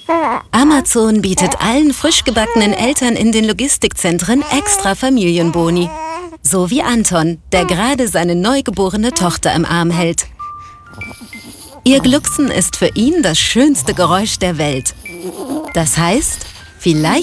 Amazon bietet allen frisch gebackenen Eltern in den Logistikzentren extra Familienboni. So wie Anton, der gerade seine neugeborene Tochter im Arm hält. Ihr Glucksen ist für ihn das schönste Geräusch der Welt. Das heißt, vielleicht